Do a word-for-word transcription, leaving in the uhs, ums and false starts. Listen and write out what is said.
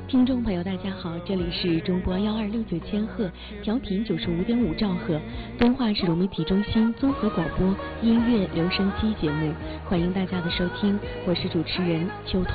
听众朋友，大家好，这里是中波幺二六九千赫，调频九十五点五兆赫，敦化市融媒体中心综合广播音乐留声机节目，欢迎大家的收听，我是主持人秋桐。